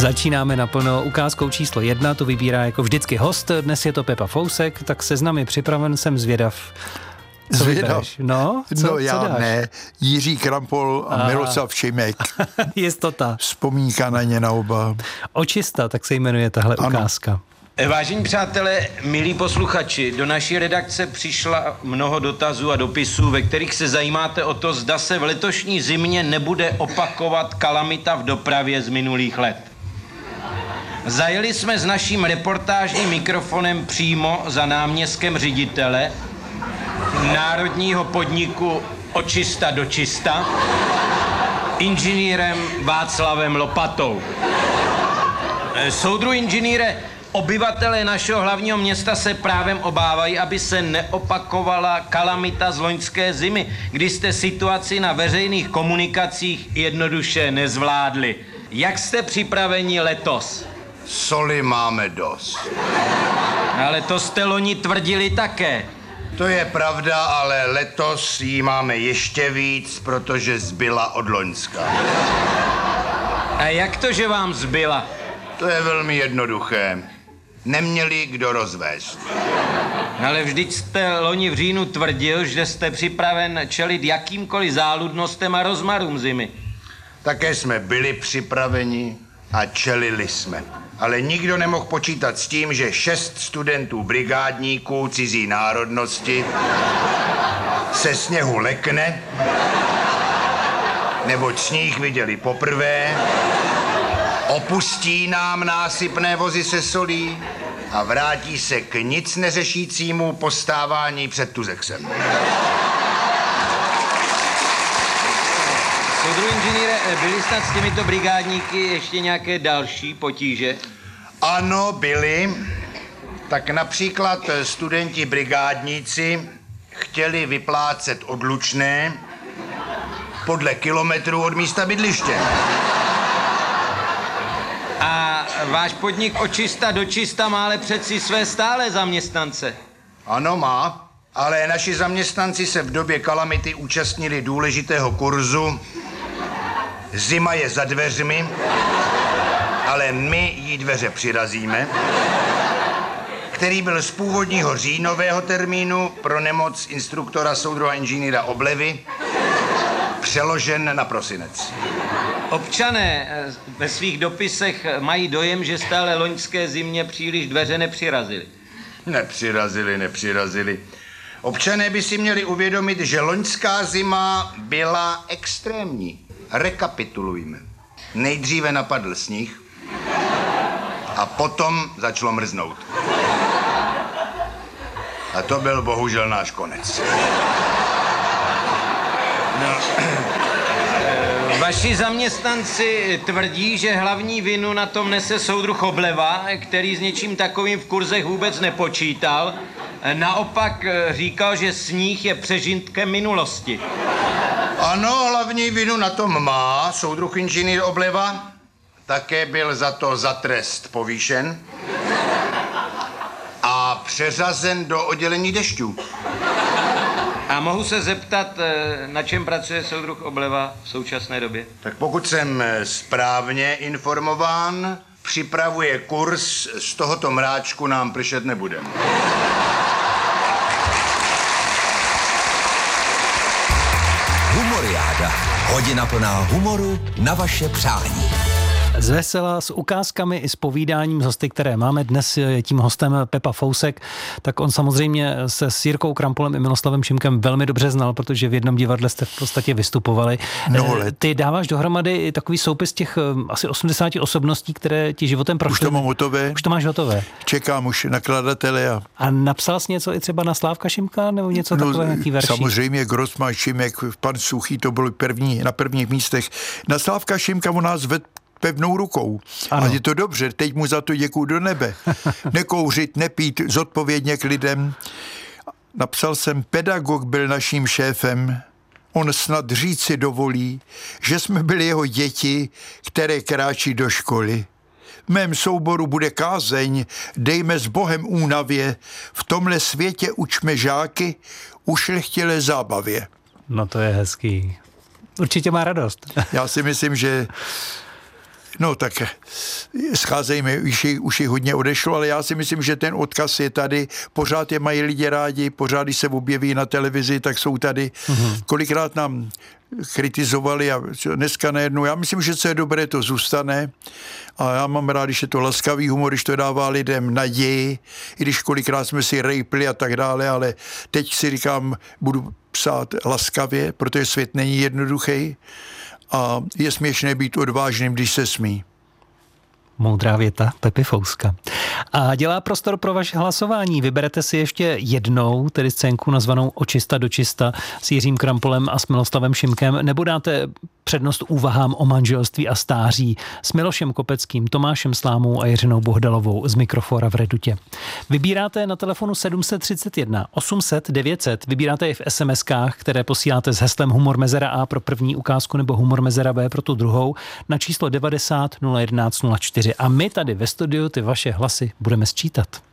Začínáme naplno ukázkou číslo 1, tu vybírá jako vždycky host, dnes je to Pepa Fousek, tak seznam je připraven, jsem zvědav. Co vybereš? No, co já dáš? ne. Jiří Krampol a Miroslav Šimek. Jistota. Vzpomínka na ně na oba. Očista, tak se jmenuje tahle ukázka. Vážení přátelé, milí posluchači, do naší redakce přišla mnoho dotazů a dopisů, ve kterých se zajímáte o to, zda se v letošní zimě nebude opakovat kalamita v dopravě z minulých let. Zajeli jsme s naším reportážním mikrofonem přímo za náměstkem ředitele národního podniku Očista do čista, inženýrem Václavem Lopatou. Soudru inženýre, obyvatelé našeho hlavního města se právem obávají, aby se neopakovala kalamita z loňské zimy, kdy jste situaci na veřejných komunikacích jednoduše nezvládli. Jak jste připraveni letos? Soli máme dost. Ale to jste loni tvrdili také. To je pravda, ale letos jí máme ještě víc, protože zbyla od loňska. A jak to, že vám zbyla? To je velmi jednoduché. Neměli kdo rozvést. Ale vždyť jste loni v říjnu tvrdil, že jste připraven čelit jakýmkoliv záludnostem a rozmarům zimy. Také jsme byli připraveni a čelili jsme. Ale nikdo nemohl počítat s tím, že 6 studentů brigádníků cizí národnosti se sněhu lekne, neboť sníh viděli poprvé, opustí nám násypné vozy se solí a vrátí se k nic neřešícímu postávání před Tuzexem. Soudru inženýre, byli snad s těmito brigádníky ještě nějaké další potíže? Ano, byli. Tak například studenti brigádníci chtěli vyplácet odlučné podle kilometrů od místa bydliště. A váš podnik Očista do čista má ale přeci své stálé zaměstnance. Ano, má, ale naši zaměstnanci se v době kalamity účastnili důležitého kurzu Zima je za dveřmi, ale my jí dveře přirazíme, který byl z původního říjnového termínu pro nemoc instruktora soudruha inženýra Oblevy přeložen na prosinec. Občané ve svých dopisech mají dojem, že stále loňské zimě příliš dveře nepřirazili. Nepřirazili. Občané by si měli uvědomit, že loňská zima byla extrémní. Rekapitulujme. Nejdříve napadl sníh a potom začalo mrznout. A to byl bohužel náš konec. Vaši zaměstnanci tvrdí, že hlavní vinu na tom nese soudruh Obleva, který s něčím takovým v kurzech vůbec nepočítal. Naopak říkal, že sníh je přežitkem minulosti. Ano, hlavní vinu na tom má soudruh inženýr Obleva. Také byl za trest povýšen a přeřazen do oddělení dešťů. A mohu se zeptat, na čem pracuje soudruh Obleva v současné době? Tak pokud jsem správně informován, připravuje kurz, z tohoto mráčku nám pršet nebude. Humoriáda. Hodina plná humoru na vaše přání. Z vesela, s ukázkami i s povídáním z hosty, které máme. Dnes je tím hostem Pepa Fousek, tak on samozřejmě se s Jirkou Krampolem i Miloslavem Šimkem velmi dobře znal, protože v jednom divadle jste v podstatě vystupovali. Ty dáváš dohromady takový soupis těch asi 80 osobností, které ti životem prošly. Už to mám hotové. Už to máš hotové. Čekám už nakladatele. A napsal jsi něco i třeba na Slávka Šimka, nebo něco takové, nějaký verší? Samozřejmě Grossman, Šimek, pan Suchý, to bylo na prvních místech. Na Slávka Šimka u nás vedl pevnou rukou. Ano. A je to dobře, teď mu za to děkuju do nebe. Nekouřit, nepít, zodpovědně k lidem. Napsal jsem, pedagog byl naším šéfem. On snad říci dovolí, že jsme byli jeho děti, které kráčí do školy. V mém souboru bude kázeň, dejme s Bohem únavě, v tomhle světě učme žáky ušlechtilé zábavě. No to je hezký. Určitě má radost. Já si myslím, že No tak scházejme, už je hodně odešlo, ale já si myslím, že ten odkaz je tady, pořád je mají lidi rádi, pořád, když se objeví na televizi, tak jsou tady. Kolikrát nám kritizovali a dneska najednou, já myslím, že co je dobré, to zůstane a já mám rád, když je to laskavý humor, když to dává lidem naději, i když kolikrát jsme si rejpli a tak dále, ale teď si říkám, budu psát laskavě, protože svět není jednoduchý a je směšné být odvážným, když se smí. Moudrá věta Pepy Fouska. A dělá prostor pro vaše hlasování. Vyberete si ještě jednou, tedy scénku nazvanou Očista do čista s Jiřím Krampolem a s Miloslavem Šimkem, nebo dáte přednost úvahám o manželství a stáří s Milošem Kopeckým, Tomášem Slámou a Jiřinou Bohdalovou z Mikrofora v Redutě. Vybíráte na telefonu 731 800 900, vybíráte i v SMS-kách, které posíláte s heslem Humor Mezera A pro první ukázku nebo Humor Mezera B pro tu druhou na číslo 90 011 04 a my tady ve studiu ty vaše hlasy budeme sčítat.